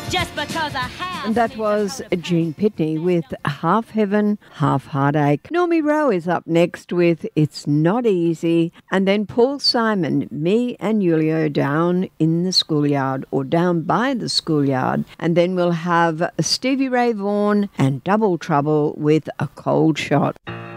just because I have. And that was Gene Pitney with Half Heaven, Half Heartache. Normie Rowe is up next with It's Not Easy. And then Paul Simon, Me and Julio Down in the Schoolyard, or Down by the Schoolyard. And then we'll have Stevie Ray Vaughan and Double Trouble with A Cold Shot.